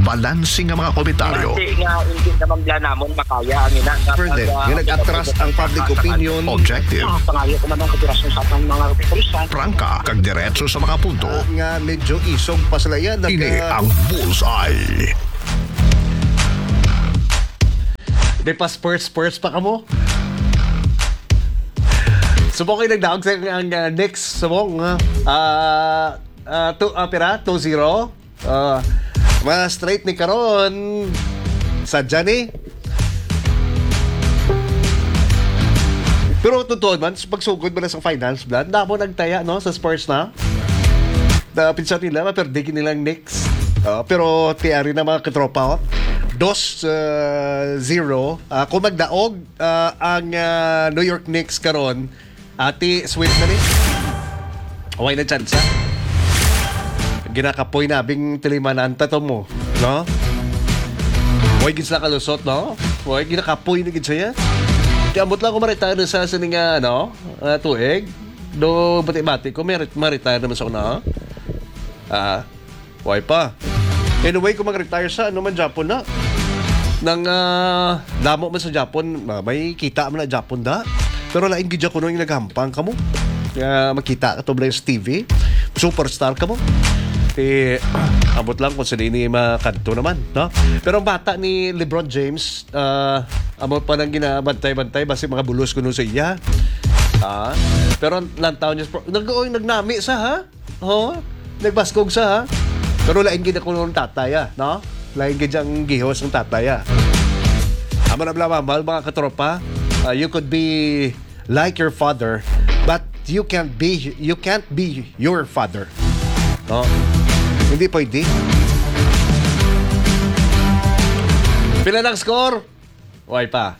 balansing nga mga komentaryo. Kasi nga, hindi naman bla namon makaya ang ina. Further, nga nag-atras ang public opinion. Objective, Pangayo ko man ang operasyon sa atong mga operasyon. prangka, kag diretso sa mga punto. Nga medyo isog pa sila yan. Ini ang Bullseye. Di pa Spurs pa ka mo? Subong kayo nagdaog sa ang next subong. Pira, 2-0. Mga straight ni Karon. Sadya ni. Pero totoo man, pagsugod mo na sa finals, Vlad, na mo nagtaya no, sa Spurs na. Pinsan nila, maperdigin nilang Knicks. Pero tiyari na mga katropa, 2-0. Kung magdaog ang New York Knicks karon, ati sweep na ni. Away na chance, ha? Ginakapoy na bing tilimananta to mo, no? Huwag gins na kalusot, no? Huwag ginakapoy na gins siya. Diamot lang ko ma-retire sa sining, tuig. Do bati-bati ko, ma-retire naman sa una, huwag pa. Anyway, kung mag-retire sa, man, Japon na. Nang damo man sa Japon, may kita man na Japon da. Pero laing gidya ko nung yung naghampang ka mo. Makita ka to sa TV. Superstar ka mo. Abot lang kung sila ini makanto naman, no? Pero ang bata ni LeBron James, amot pa nang ginabantay-bantay basi mga bulos kuno sa iya. Pero lantaw niya nagnami sa ha? Nagbaskog sa ha? Pero laing gid ko nung tataya, no? Laing gid ang gihos ng tataya. Amo na mahal mga katropa. You could be like your father, but you can't be your father. No? Hindi pwede. Pila ng score? Why pa?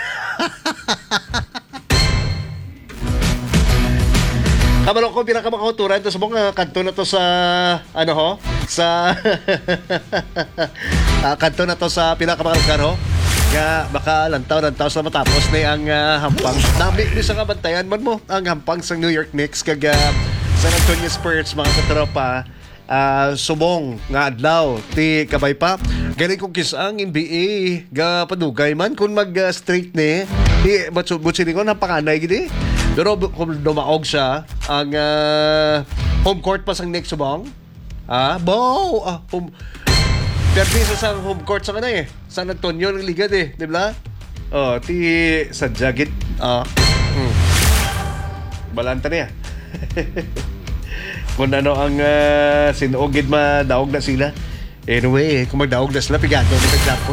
Kamalo ko pinakamakauturan to sa mga kanto na to sa sa kanto na to sa pinakamakauturan ho. Nga baka lantaw sa matapos na ang hampang. Dami ni sa kabantayan man mo ang hampang sa New York Knicks kag San Antonio Spurs mga katropa. Subong nga adlaw ti kabay pa gani kong kisang NBA ga padugay man kung mag straight ni butsi ko napakanay gidi pero kung dumaog siya ang home court pa sang next subong permiso sa home court sa kanay San Antonio ng liga di ba ti sa jagit balanta niya kung ano ang sinuogid daog na sila. Anyway, kung magdaog na sila, pigado na nag-Japon.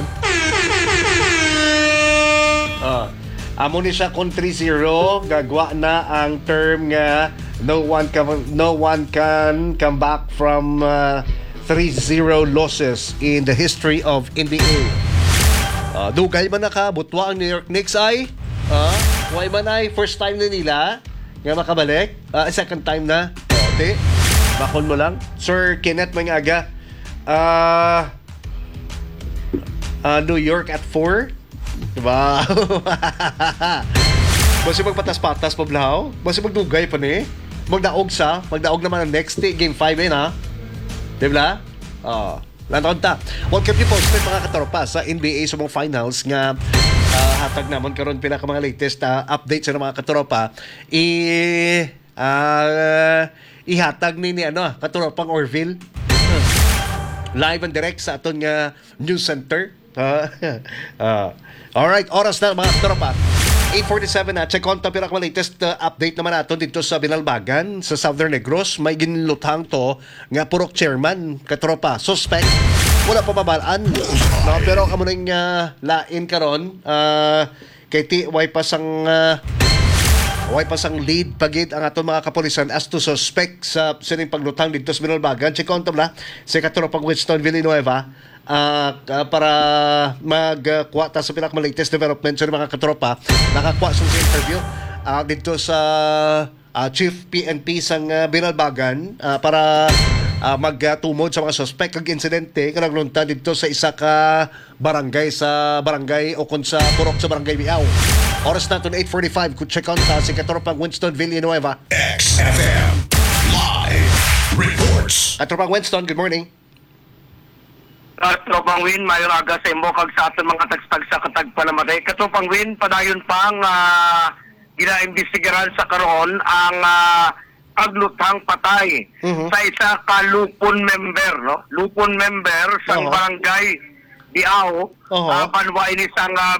Amo ni siya kung 3-0, gagwa na ang term nga no one can come back from 3-0 losses in the history of NBA. Dugay man nakabutwa ang New York Knicks ay why man ay first time na nila nga makabalik, second time na. Bakon mo lang. Sir Kenneth Mangaga. New York at 4. Diba? Basi magpatas-patas pa blaw. Basi magdugay pa ni. Magdaog naman ang next day. Game 5 ha. Diba? Lantaon ta. Welcome you posted mga katropa sa NBA sa mga finals nga hatag naman karon pinaka mga latest update sa mga katropa. Ihatag ni katropang Orville live and direct sa aton nga news center. Alright, oras na mga katropa 8:47 na check on ta pira ka latest update naman nato dito sa Binalbagan sa Southern Negros. May ginlutang to nga purok chairman katropa suspect wala pa babalaan no, pero kamo ning lain karon kay way pasang lead pagid ang ato mga kapulisan as to suspect sa sining paglutang dito sa Binalbagan. Check on tabla sa katropang Winston Villanueva para magkuha ta sa pinakalatest development sa mga katropa. Nakakuha sa interview dito sa Chief PNP sang Binalbagan para magtumod sa mga suspect kag insidente kag naglunta dito sa isa ka barangay o kung sa purok sa barangay Miao. Oras natin 8:45 kung check on ta si katropang Winston Villanueva. XFM Live Reports. Katropang Winston, good morning. Katropang Win, mayor aga sa imo kag sa aton mga tagstag sa katag palamatay. Katropang Win, padayon pang ginaimbestigaran sa karon ang paglutang patay sa isa ka lupon member, no? Lupon member sa barangay Diao, Oo. panwa ini sang